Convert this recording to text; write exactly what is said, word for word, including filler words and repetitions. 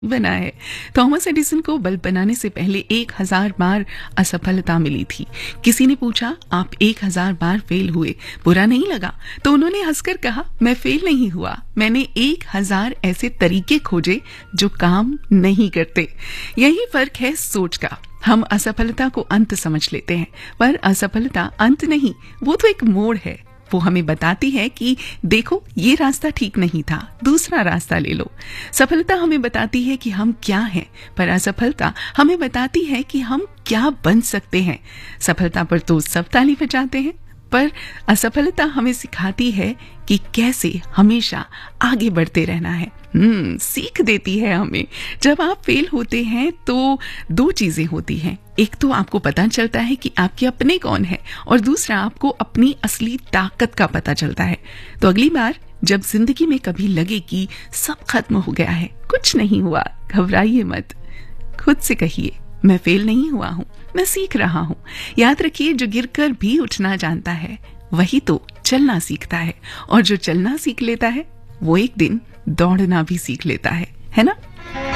बना है। Thomas Edison को बल्ब बनाने से पहले एक हजार बार असफलता मिली थी। किसी ने पूछा, आप एक हजार बार फेल हुए, बुरा नहीं लगा? तो उन्होंने हंसकर कहा, मैं फेल नहीं हुआ, मैंने एक हजार ऐसे तरीके खोजे जो काम नहीं करते। यही फर्क है सोच का। हम असफलता को अंत समझ लेते हैं, पर असफलता अंत नहीं, वो तो एक मोड़ है। वो हमें बताती है कि देखो, ये रास्ता ठीक नहीं था, दूसरा रास्ता ले लो। सफलता हमें बताती है कि हम क्या हैं, पर असफलता हमें बताती है कि हम क्या बन सकते हैं। सफलता पर तो सब ताली बजाते हैं, पर असफलता हमें सिखाती है कि कैसे हमेशा आगे बढ़ते रहना है। हम्म सीख देती है हमें। जब आप फेल होते हैं तो दो चीजें होती हैं। एक तो आपको पता चलता है कि आपके अपने कौन है, और दूसरा आपको अपनी असली ताकत का पता चलता है। तो अगली बार जब जिंदगी में कभी लगे कि सब खत्म हो गया है, कुछ नहीं हुआ, घबराइए मत। खुद से कहिए, मैं फेल नहीं हुआ हूं, मैं सीख रहा हूं। याद रखिए, जो गिरकर भी उठना जानता है वही तो चलना सीखता है, और जो चलना सीख लेता है वो एक दिन दौड़ना भी सीख लेता है, है ना?